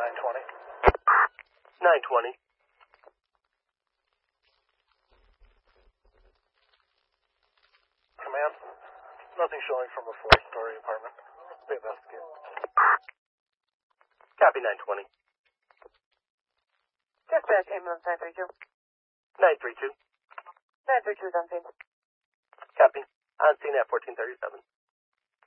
920. 920. Command, nothing showing from a 4-story apartment. They investigate. Copy 920. Dispatch ambulance 932. 932. 932 is on scene. Copy. On scene at 1437.